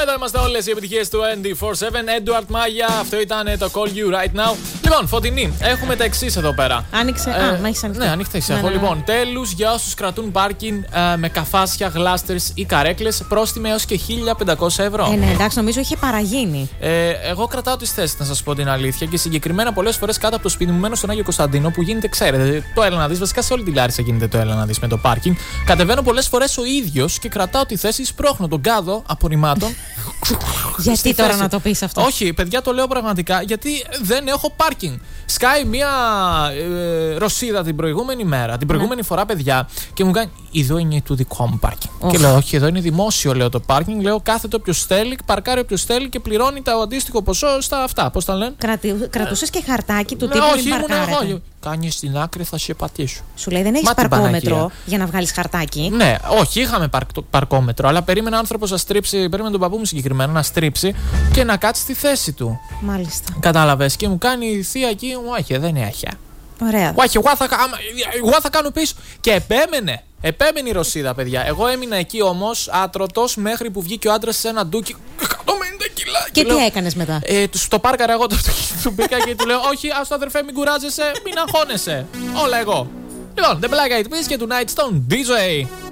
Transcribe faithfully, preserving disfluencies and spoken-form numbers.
Εδώ είμαστε όλες οι επιτυχίες του N D φορ επτά. Edward Maya, αυτό ήταν το Call You Right Now. Λοιπόν, Φωτεινή, έχουμε τα εξής εδώ πέρα. Άνοιξε. Ε, Α, μα έχεις ανοιχτή. Ναι, ανοιχτές Ναι, έχω. ναι, ναι. Λοιπόν, τέλους για όσους κρατούν πάρκινγκ ε, με καφάσια, γλάστερς ή καρέκλες, πρόστιμο έως και χίλια πεντακόσια ευρώ. Ε, ναι, εντάξει, νομίζω είχε παραγίνει. Ε, εγώ κρατάω τις θέσεις, να σας πω την αλήθεια, και συγκεκριμένα πολλές φορές κάτω από το σπίτι μου μένω στον Άγιο Κωνσταντίνο που γίνεται, ξέρετε, το έλα να δεις. Βασικά σε όλη τη Λάρισα γίνεται το έλα να δεις με το πάρκινγκ. Κατεβαίνω πολλές φορές ο ίδιος και κρατάω τη θέση, σπρώχνω τον κάδο απορριμμάτων. Γιατί τώρα να το πεις αυτό? Όχι, παιδιά, το λέω πραγματικά, γιατί δεν έχω πάρκινγκ. Σκάει μία ε, ρωσίδα την προηγούμενη μέρα, την προηγούμενη ναι. φορά, παιδιά, και μου κάνει: εδώ είναι το δικό μου πάρκινγκ. Oh. Και λέω: όχι, εδώ είναι δημόσιο, λέω το πάρκινγκ. Λέω: κάθεται όποιος θέλει, παρκάρει όποιος θέλει και πληρώνει το αντίστοιχο ποσό στα αυτά. Πώς τα λένε? Κρατη... Κρατούσες και χαρτάκι του ναι, τύπου όχι, μην παρκάρετε? Εγώ. Κάνει στην άκρη, θα σε πατήσω. Σου λέει: δεν έχεις παρκόμετρο για να βγάλεις χαρτάκι? Ναι, όχι, είχαμε παρκ, παρκόμετρο, αλλά περίμενε ο άνθρωπος να στρίψει, περίμενε τον παππού μου συγκεκριμένα να στρίψει και να κάτσει στη θέση του. Μάλιστα. Κατάλαβες? Και μου κάνει η θεία εκεί: όχι, δεν έχει. Ωραία. Όχι, εγώ θα, εγώ θα κάνω πίσω. Και επέμενε. Επέμενε η Ρωσίδα, παιδιά. Εγώ έμεινα εκεί όμως άτρωτος μέχρι που βγήκε ο άντρας σε ένα ντούκι εκατόν πενήντα κιλά. Και, και τι λέω, έκανες μετά? Ε, του το πάρκαρα εγώ το αυτοκίνητο του μπήκα και του λέω: όχι, άστο αδερφέ, μην κουράζεσαι, μην αγχώνεσαι. Όλα εγώ. Λοιπόν, The Black Eyed Peas και του Night Stone ντι τζέι.